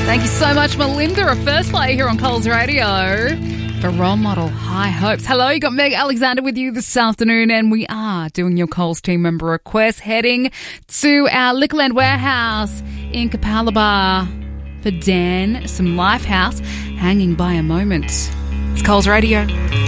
Thank you so much, Melinda. A first play here on Coles Radio for Role Model High Hopes. Hello, you got Meg Alexander with you this afternoon, and we are doing your Coles team member request, heading to our Liquorland warehouse in Capalaba for Dan, some Lifehouse, Hanging by a Moment. It's Coles Radio.